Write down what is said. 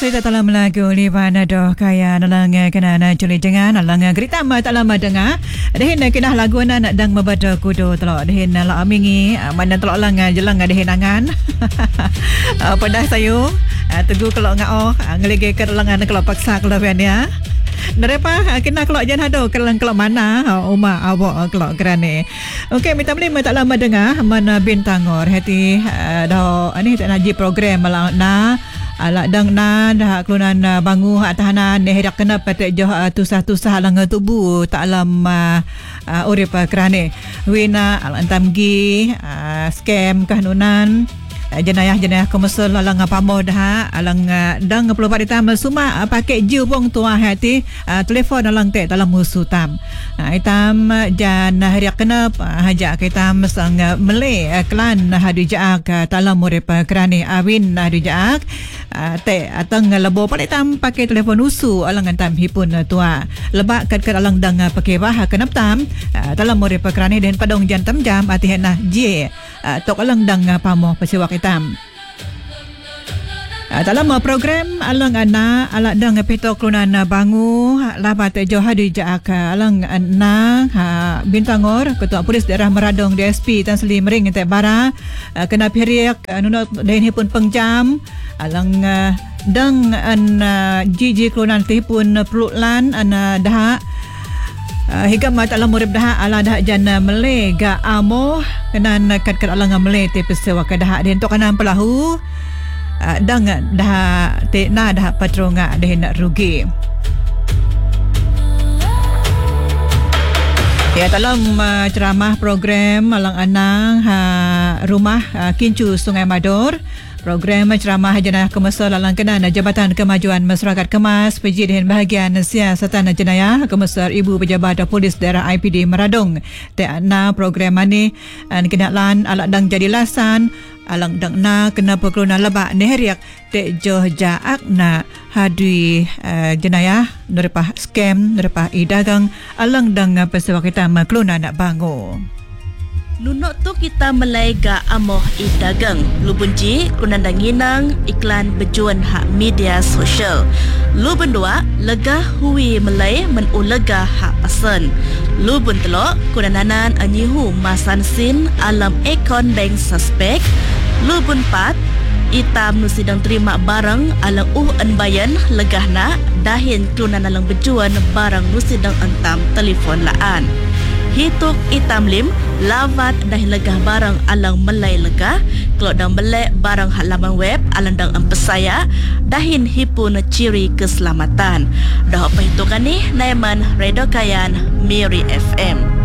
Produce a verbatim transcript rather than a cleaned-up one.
Saya tak tahu melagu liban doh kaya nalang kena culi jangan nalang gerita ma tak lama dengar dehin kena lagu na nak dang mabada kudo telok dehin la amingi mana telok lang jelang dehin angan pedah sayu tegu kalau ngao ngelege ke langan kalau paksa kalau ya Nerepa kena kelok jan hado kelang kelok mana uma awak kelok kerane. Okey minta beli tak lama dengar mana bintangor hati dah ani tak naji program malang na ala dang na dah kelunan bangu hak tahanan ne hedak kena patek joh tusah-tusah lang tubuh tak alam uh, urip kerane wina alantam gi uh, scam kanunan jenayah-jenayah komersial alang pamoh dah alang dang perlu pada tam semua pakai jiu bong tua hati telefon alang tek dalam musuh tam itam jan hari kena haja kita sang mele klan hadu jaak dalam urip kerane awin hadu jaak tek atang lebo pada tam pakai telefon usu alang tam hipun tua lebak kat kat alang dang pakai bah kenap tam dalam urip kerane den padong jan tam jam atihna je tok alang dang pamoh pasiwak hitam. Dalam program alang ana ala dang petok klunan bangu labat jo hadi jaak alang ana bintangor ketua polis daerah Meradong D S P Tan Sri Mering te bara kena periak nunot lain hipun pengjam alang dang an jiji klunan tipun peluklan ana dah Uh, hingga mata alam urip dah ala dah jana mele ga amo kenan kat kat alang mele te pesewa ka dah den tok kanan pelahu uh, dang dah te na dah patronga dah nak rugi. Ya dalam uh, ceramah program Malang Anang ha, rumah uh, Kincu Sungai Mador program ceramah jenayah komersial alang kenan Jabatan Kemajuan Masyarakat Kemas P J dan bahagian siasatan jenayah komersial Ibu Pejabat Polis Daerah I P D Meradong te na program ani an kena lan alak dang jadi lasan alang dang na kena perkeluna lebak neheriak te joh jaak na hadui uh, jenayah nerepah scam nerepah idagang alang dang pesewa kita makluna nak bango. Nunok tu kita melayga amoh idagang lubunji kunandang inang iklan bejuan hak media sosial lubun dua lega hui melay menulega hak pasen lubun telok kunandanan anyihu masan sin alam ekon bank suspek lubun pat itam nu sidang terima barang alang uh anbayan legahna dahin klunan alang bejuan barang nu sidang entam telefon laan hituk itam lim lavat dah legah barang alang melai legah kalau dang belek barang halaman web alang dang empesaya dahin hipun ciri keselamatan dah apa hitungan ni Naiman Redokayan Miri F M.